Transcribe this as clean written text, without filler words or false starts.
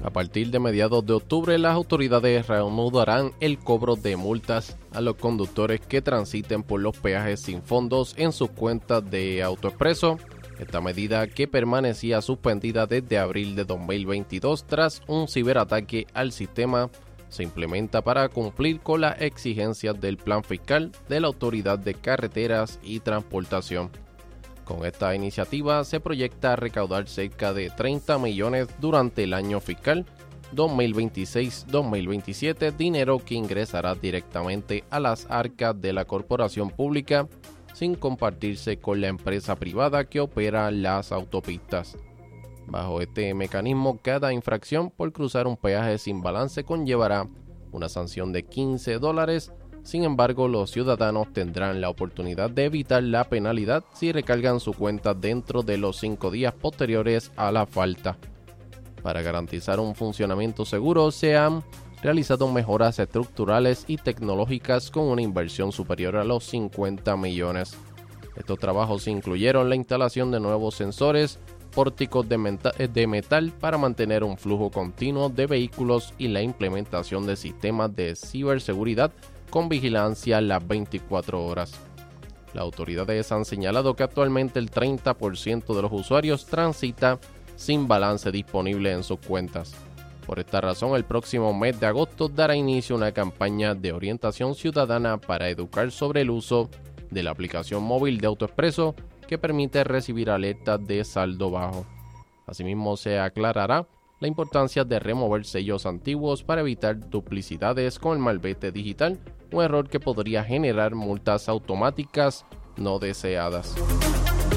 A partir de mediados de octubre, las autoridades reanudarán el cobro de multas a los conductores que transiten por los peajes sin fondos en sus cuentas de AutoExpreso. Esta medida, que permanecía suspendida desde abril de 2022 tras un ciberataque al sistema, se implementa para cumplir con las exigencias del plan fiscal de la Autoridad de Carreteras y Transportación. Con esta iniciativa se proyecta recaudar cerca de 30 millones durante el año fiscal 2026-2027, dinero que ingresará directamente a las arcas de la corporación pública sin compartirse con la empresa privada que opera las autopistas. Bajo este mecanismo, cada infracción por cruzar un peaje sin balance conllevará una sanción de $15. Sin embargo, los ciudadanos tendrán la oportunidad de evitar la penalidad si recargan su cuenta dentro de los 5 días posteriores a la falta. Para garantizar un funcionamiento seguro, se han realizado mejoras estructurales y tecnológicas con una inversión superior a los 50 millones. Estos trabajos incluyeron la instalación de nuevos sensores, pórticos de metal para mantener un flujo continuo de vehículos y la implementación de sistemas de ciberseguridad con vigilancia las 24 horas. Las autoridades han señalado que actualmente el 30% de los usuarios transita sin balance disponible en sus cuentas. Por esta razón, el próximo mes de agosto dará inicio una campaña de orientación ciudadana para educar sobre el uso de la aplicación móvil de AutoExpreso que permite recibir alertas de saldo bajo. Asimismo, se aclarará la importancia de remover sellos antiguos para evitar duplicidades con el malvete digital, un error que podría generar multas automáticas no deseadas.